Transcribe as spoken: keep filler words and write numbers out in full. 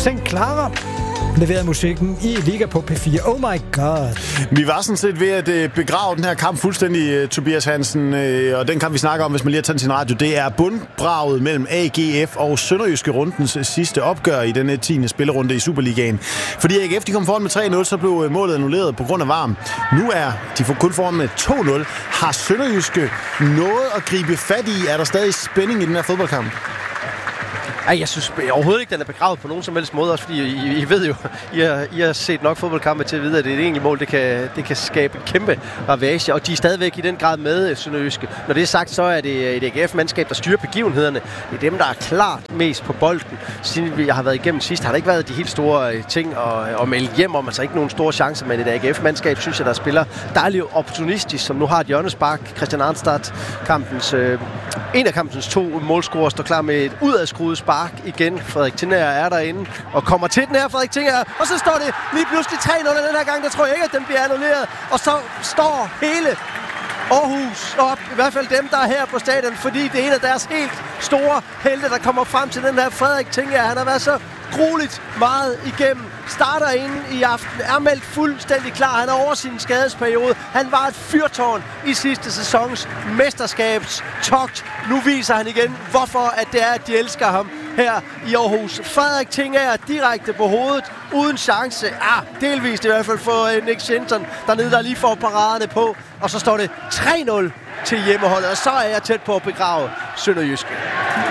Saint Clara leverede musikken i Liga på P fire. Oh my god. Vi var sådan set ved at begrave den her kamp fuldstændig, Tobias Hansen, og den kan vi snakke om, hvis man lige har tændt sin radio. Det er bundbraget mellem A G F og Sønderjyske rundens sidste opgør i denne tiende spillerunde i Superligaen. Fordi A G F de kom foran med tre nul, så blev målet annulleret på grund af varm. Nu er de kun foran med to nul. Har Sønderjyske noget at gribe fat i? Er der stadig spænding i den her fodboldkamp? Ej, jeg synes overhovedet ikke, den er begravet på nogen som helst måde, også fordi I, I ved jo, I har, I har set nok fodboldkampe til at vide, at det er et enkelt mål, det kan, det kan skabe en kæmpe ravage, og de er stadigvæk i den grad med Sønderjyske. Når det er sagt, så er det et A G F-mandskab, der styrer begivenhederne. Det er dem, der er klart mest på bolden. Siden vi har været igennem sidst, har der ikke været de helt store ting at, at melde hjem om, altså ikke nogen store chancer, men et A G F-mandskab, synes jeg, der spiller dejligt opportunistisk, som nu har et hjørnespark. Christian Arnstad, kampens, øh, en af kampens to målscorer, står klar med et udadskruet spark igen. Frederik Tinger er derinde og kommer til den her, Frederik Tinger, og så står det lige pludselig tre nul den her gang. Der tror jeg ikke, at den bliver annulleret. Og så står hele Aarhus op, i hvert fald dem, der er her på stadion, fordi det er en af deres helt store helte, der kommer frem til den her Frederik Tinger. Han har været så grueligt meget igennem. Starter inde i aften, er meldt fuldstændig klar. Han er over sin skadesperiode. Han var et fyrtårn i sidste sæsons mesterskabstogt. Nu viser han igen, hvorfor at det er, at de elsker ham her i Aarhus. Frederik Tinger er direkte på hovedet, uden chance. Ah, delvist i hvert fald for Nick Shenton dernede, der lige får paraderne på. Og så står det tre nul til hjemmeholdet, og så er jeg tæt på at begrave Sønderjyske.